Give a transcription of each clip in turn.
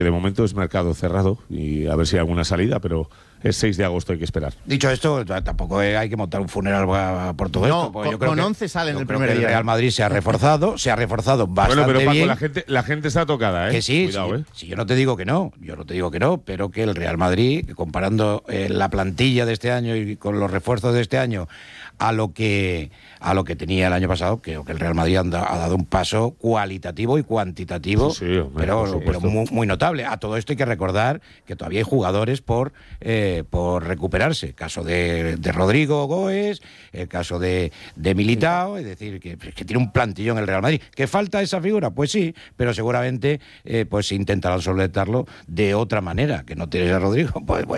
De momento es mercado cerrado y a ver si hay alguna salida, pero es 6 de agosto, hay que esperar. Dicho esto, tampoco hay que montar un funeral por todo No, esto. Yo creo con que 11 salen el creo primer que día. El Real Madrid se ha reforzado bastante Bueno, pero Paco, bien. la gente está tocada, ¿eh? Que sí, Cuidado, sí, sí, yo no te digo que no, pero que el Real Madrid, comparando la plantilla de este año y con los refuerzos de este año a lo que tenía el año pasado, creo que el Real Madrid ha dado un paso cualitativo y cuantitativo, Sí, hombre, pero muy notable. A todo esto hay que recordar que todavía hay jugadores por recuperarse. Caso de Rodrigo Goes, el caso de Militao, es decir, que tiene un plantillón el Real Madrid. ¿Que falta esa figura? Pues sí, pero seguramente pues intentarán solventarlo de otra manera. Que no tienes a Rodrigo,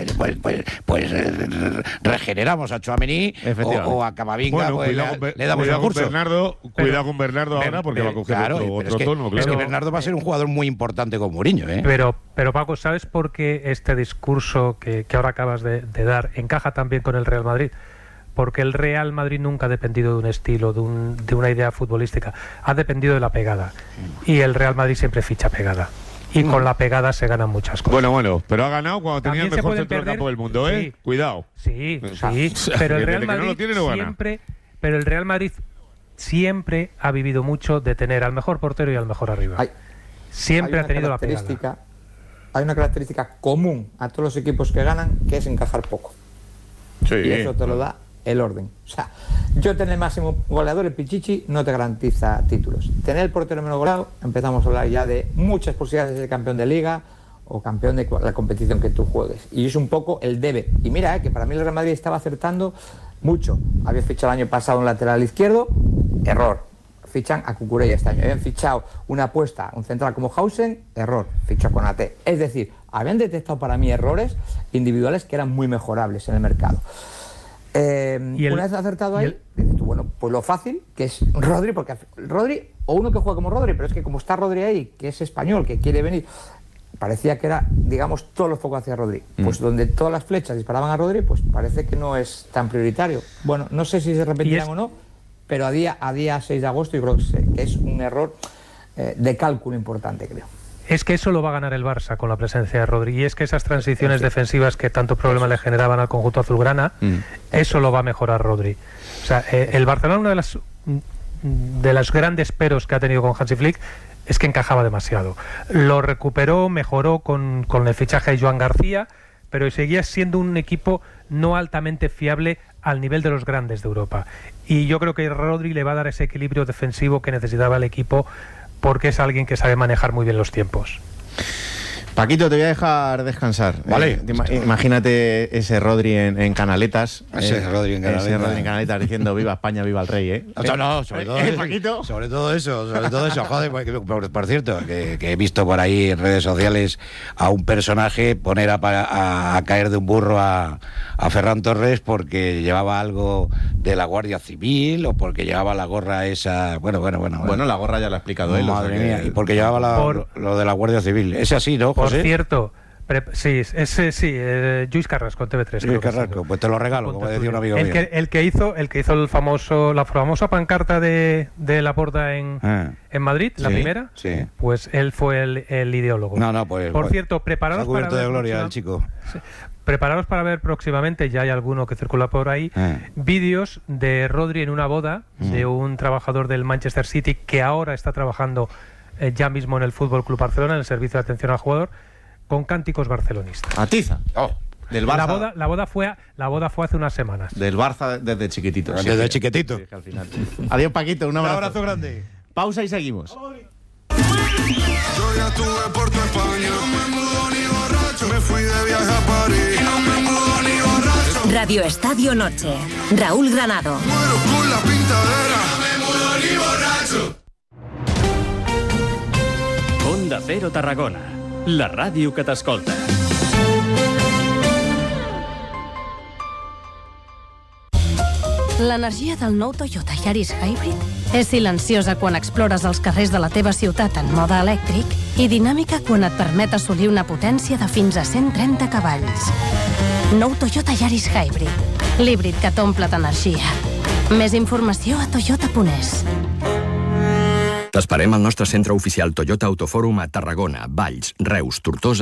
pues regeneramos a Tchouaméni o a Camavinga, bueno, pues le damos el curso. Cuidado con Bernardo ahora, porque va a coger otro tono. Es que Bernardo va a ser un jugador muy importante con Mourinho, ¿eh? Pero Paco, ¿sabes por qué este discurso que ahora acabas de dar encaja también con el Real Madrid? Porque el Real Madrid nunca ha dependido de un estilo, de una idea futbolística. Ha dependido de la pegada. Y el Real Madrid siempre ficha pegada. Y con la pegada se ganan muchas cosas. Bueno, pero ha ganado cuando tenía el mejor centro del campo del mundo, ¿eh? Sí. Cuidado. Sí, pero el Real Madrid pero el Real Madrid siempre ha vivido mucho de tener al mejor portero y al mejor arriba. Siempre ha tenido la pegada. Hay una característica común a todos los equipos que ganan, que es encajar poco. Sí. Y eso te lo da el orden. O sea, yo tener el máximo goleador, el Pichichi, no te garantiza títulos. Tener el portero menos goleado, empezamos a hablar ya de muchas posibilidades de ser campeón de liga o campeón de la competición que tú juegues. Y es un poco el debe. Y mira, que para mí el Real Madrid estaba acertando mucho. Había fichado el año pasado un lateral izquierdo, error. Fichan a Cucurella este año. Habían fichado una apuesta, un central como Hausen, error. Fichó con AT. Es decir, habían detectado para mí errores individuales que eran muy mejorables en el mercado. Una vez acertado ahí, dices tú, bueno, pues lo fácil, que es Rodri, porque Rodri, o uno que juega como Rodri, pero es que como está Rodri ahí, que es español, que quiere venir, parecía que era, digamos, todos los focos hacia Rodri. Pues donde todas las flechas disparaban a Rodri, pues parece que no es tan prioritario. Bueno, no sé si se repetirán o no, pero a día 6 de agosto yo creo que es un error de cálculo importante, creo. Es que eso lo va a ganar el Barça con la presencia de Rodri, y es que esas transiciones defensivas que tanto problema le generaban al conjunto azulgrana, eso lo va a mejorar Rodri. O sea, el Barcelona, una de las grandes peros que ha tenido con Hansi Flick es que encajaba demasiado. Lo recuperó, mejoró con el fichaje de Joan García, pero seguía siendo un equipo no altamente fiable al nivel de los grandes de Europa. Y yo creo que Rodri le va a dar ese equilibrio defensivo que necesitaba el equipo, porque es alguien que sabe manejar muy bien los tiempos. Paquito, te voy a dejar descansar. Vale. Imagínate ese Rodri en Canaletas. Ese Rodri en Canaletas diciendo viva España, viva el rey, ¿eh? No, sobre todo Paquito. Sobre todo eso. Joder, por cierto, que he visto por ahí en redes sociales a un personaje poner a caer de un burro a Ferran Torres porque llevaba algo de la Guardia Civil o porque llevaba la gorra esa. Bueno, la gorra ya lo ha explicado él. Madre mía, y porque llevaba lo de la Guardia Civil. Es así, ¿no, José? Por cierto, Lluís Carrasco, TV3. Lluís Carrasco, pues te lo regalo, como decía un amigo mío. El que hizo la famosa pancarta de Laporta en Madrid, la primera, pues él fue el ideólogo. Por cierto, preparados para ver, de gloria el chico. Prepararos para ver próximamente, ya hay alguno que circula por ahí, vídeos de Rodri en una boda de un trabajador del Manchester City que ahora está trabajando ya mismo en el Fútbol Club Barcelona, en el servicio de atención al jugador, con cánticos barcelonistas. Atiza. Del Barça. La boda fue hace unas semanas. Del Barça desde chiquitito. Desde chiquitito. Al final. Adiós, Paquito, un abrazo. Un abrazo grande. Pausa y seguimos. Yo ya estuve por tu España, no me mudo ni borracho. Me fui de viaje a París, no me mudo ni borracho. Radio Estadio Noche. Raúl Granado. Muero con la pintadera, no me mudo ni borracho. Onda Cero Tarragona, la ràdio que t'escolta. L'energia del nou Toyota Yaris Hybrid és silenciosa quan explores els carrers de la teva ciutat en mode elèctric i dinàmica quan et permet assolir una potència de fins a 130 cavalls. Nou Toyota Yaris Hybrid, l'híbrid que t'omple d'energia. Més informació a toyota.es. T'esperem al nostre centre oficial Toyota Autofòrum a Tarragona, Valls, Reus, Tortosa